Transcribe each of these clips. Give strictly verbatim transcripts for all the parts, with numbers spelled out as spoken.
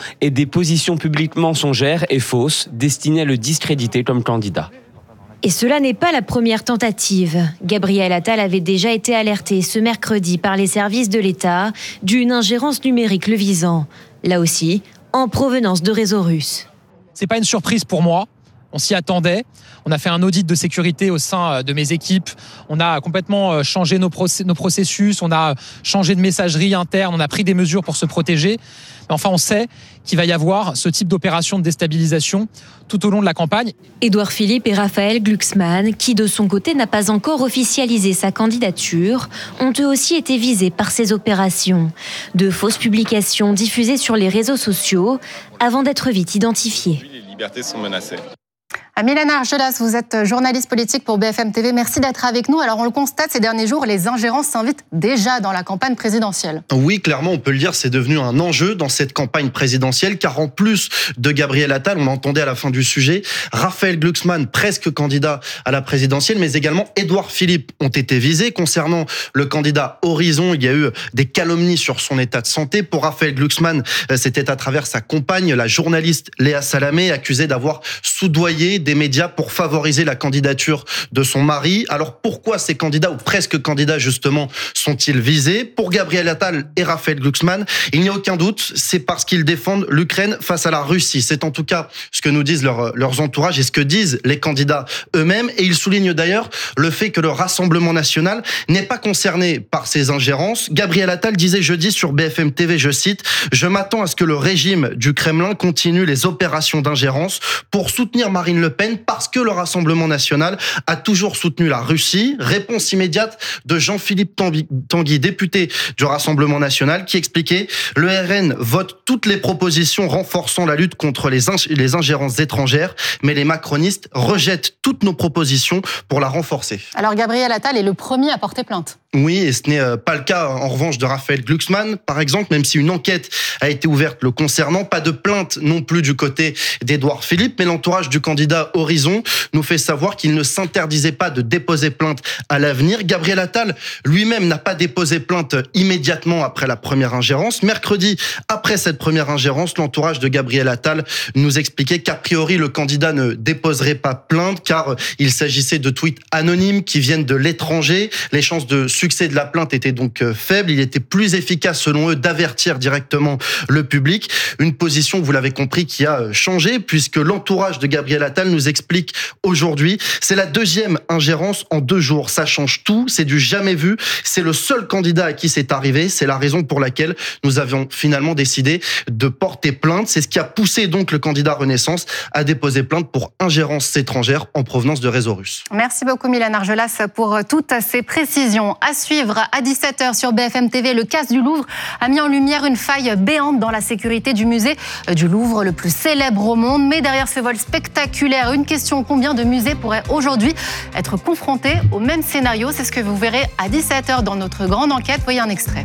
et des positions publiques mensongères et fausses destinées à le discréditer comme candidat. Et cela n'est pas la première tentative. Gabriel Attal avait déjà été alerté ce mercredi par les services de l'État d'une ingérence numérique le visant. Là aussi, en provenance de réseaux russes. C'est pas une surprise pour moi. On s'y attendait. On a fait un audit de sécurité au sein de mes équipes. On a complètement changé nos, process- nos processus. On a changé de messagerie interne. On a pris des mesures pour se protéger. Mais enfin, on sait qu'il va y avoir ce type d'opération de déstabilisation tout au long de la campagne. Édouard Philippe et Raphaël Glucksmann, qui de son côté n'a pas encore officialisé sa candidature, ont eux aussi été visés par ces opérations. De fausses publications diffusées sur les réseaux sociaux avant d'être vite identifiées. Les libertés sont menacées. Milena Argelas, vous êtes journaliste politique pour B F M T V. Merci d'être avec nous. Alors, on le constate ces derniers jours, les ingérences s'invitent déjà dans la campagne présidentielle. Oui, clairement, on peut le dire, c'est devenu un enjeu dans cette campagne présidentielle, car en plus de Gabriel Attal, on l'entendait à la fin du sujet, Raphaël Glucksmann, presque candidat à la présidentielle, mais également Édouard Philippe ont été visés. Concernant le candidat Horizon, il y a eu des calomnies sur son état de santé. Pour Raphaël Glucksmann, c'était à travers sa compagne, la journaliste Léa Salamé, accusée d'avoir soudoyé des médias pour favoriser la candidature de son mari. Alors pourquoi ces candidats, ou presque candidats justement, sont-ils visés? Pour Gabriel Attal et Raphaël Glucksmann, il n'y a aucun doute, c'est parce qu'ils défendent l'Ukraine face à la Russie. C'est en tout cas ce que nous disent leurs, leurs entourages et ce que disent les candidats eux-mêmes. Et ils soulignent d'ailleurs le fait que le Rassemblement national n'est pas concerné par ces ingérences. Gabriel Attal disait jeudi sur B F M T V, je cite, « Je m'attends à ce que le régime du Kremlin continue les opérations d'ingérence pour soutenir Marine Le Pen parce que le Rassemblement national a toujours soutenu la Russie. » Réponse immédiate de Jean-Philippe Tanguy, député du Rassemblement national, qui expliquait « Le R N vote toutes les propositions renforçant la lutte contre les, ing- les ingérences étrangères, mais les macronistes rejettent toutes nos propositions pour la renforcer. » Alors Gabriel Attal est le premier à porter plainte. Oui, et ce n'est pas le cas en revanche de Raphaël Glucksmann, par exemple, même si une enquête a été ouverte le concernant. Pas de plainte non plus du côté d'Édouard Philippe, mais l'entourage du candidat Horizon nous fait savoir qu'il ne s'interdisait pas de déposer plainte à l'avenir. Gabriel Attal lui-même n'a pas déposé plainte immédiatement après la première ingérence. Mercredi, après cette première ingérence, l'entourage de Gabriel Attal nous expliquait qu'a priori le candidat ne déposerait pas plainte car il s'agissait de tweets anonymes qui viennent de l'étranger. Les chances de succès de la plainte était donc faible. Il était plus efficace, selon eux, d'avertir directement le public. Une position, vous l'avez compris, qui a changé puisque l'entourage de Gabriel Attal nous explique aujourd'hui, c'est la deuxième ingérence en deux jours. Ça change tout, c'est du jamais vu. C'est le seul candidat à qui c'est arrivé. C'est la raison pour laquelle nous avions finalement décidé de porter plainte. C'est ce qui a poussé donc le candidat Renaissance à déposer plainte pour ingérence étrangère en provenance de réseaux russes. Merci beaucoup Milena Argelas pour toutes ces précisions. À suivre à dix-sept heures sur B F M T V, le casse du Louvre a mis en lumière une faille béante dans la sécurité du musée du Louvre, le plus célèbre au monde. Mais derrière ce vol spectaculaire, une question: combien de musées pourraient aujourd'hui être confrontés au même scénario? C'est ce que vous verrez à dix-sept heures dans notre grande enquête. Voyez un extrait.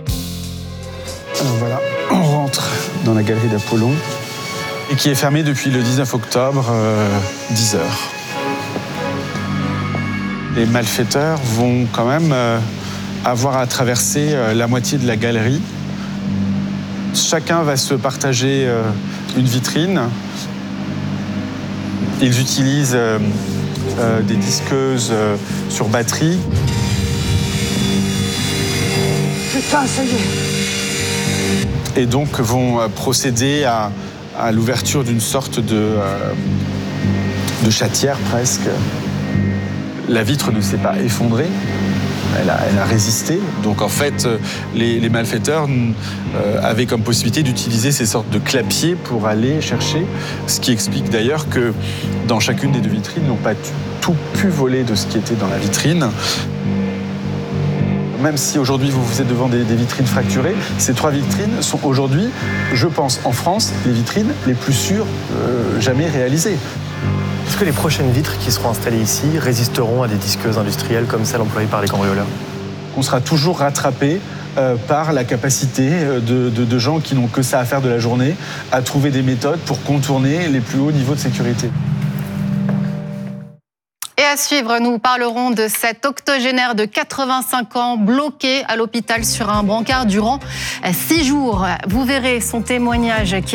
Alors voilà, on rentre dans la galerie d'Apollon et qui est fermée depuis le dix-neuf octobre, euh, dix heures. Les malfaiteurs vont quand même euh, avoir à traverser euh, la moitié de la galerie. Chacun va se partager euh, une vitrine. Ils utilisent euh, euh, des disqueuses euh, sur batterie. Putain, ça y est. Et donc vont euh, procéder à, à l'ouverture d'une sorte de, euh, de chatière presque. La vitre ne s'est pas effondrée, elle a, elle a résisté. Donc en fait, les, les malfaiteurs euh, avaient comme possibilité d'utiliser ces sortes de clapiers pour aller chercher, ce qui explique d'ailleurs que dans chacune des deux vitrines, ils n'ont pas tout pu voler de ce qui était dans la vitrine. Même si aujourd'hui vous, vous êtes devant des, des vitrines fracturées, ces trois vitrines sont aujourd'hui, je pense, en France, les vitrines les plus sûres euh, jamais réalisées. Est-ce que les prochaines vitres qui seront installées ici résisteront à des disqueuses industrielles comme celles employées par les cambrioleurs? On sera toujours rattrapé euh, par la capacité de, de, de gens qui n'ont que ça à faire de la journée à trouver des méthodes pour contourner les plus hauts niveaux de sécurité. Et à suivre, nous parlerons de cet octogénaire de quatre-vingt-cinq ans bloqué à l'hôpital sur un brancard durant six jours. Vous verrez son témoignage qui